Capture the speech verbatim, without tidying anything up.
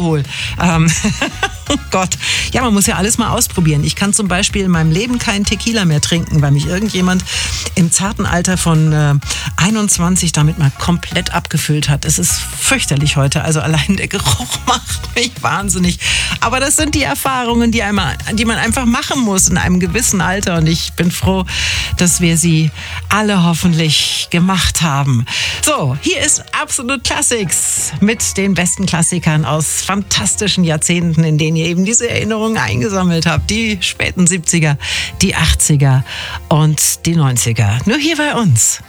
Alkohol. Ähm, oh Gott. Ja, man muss ja alles mal ausprobieren. Ich kann zum Beispiel in meinem Leben keinen Tequila mehr trinken, weil mich irgendjemand im zarten Alter von äh, einundzwanzig damit mal komplett abgefüllt hat. Es ist fürchterlich heute. Also allein der Geruch macht mich wahnsinnig. Aber das sind die Erfahrungen, die, einmal, die man einfach machen muss in einem gewissen Alter. Und ich bin froh, dass wir sie alle hoffentlich gemacht haben. So, hier ist Absolut Classics mit den besten Klassikern aus fantastischen Jahrzehnten, in denen ihr eben diese Erinnerungen eingesammelt habt. Die späten siebziger, die achtziger und die neunziger. Nur hier bei uns.